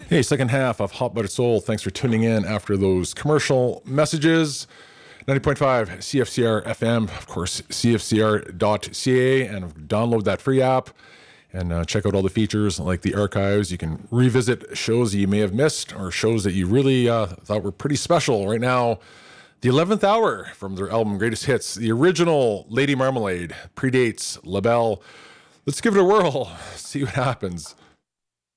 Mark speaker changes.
Speaker 1: Hey, second half of Hot Buttered Soul. Thanks for tuning in after those commercial messages. 90.5 CFCR FM, of course, cfcr.ca, and download that free app and check out all the features like the archives. You can revisit shows that you may have missed or shows that you really thought were pretty special. Right now, the 11th Hour from their album Greatest Hits. The original Lady Marmalade predates LaBelle. Let's give it a whirl, see what happens.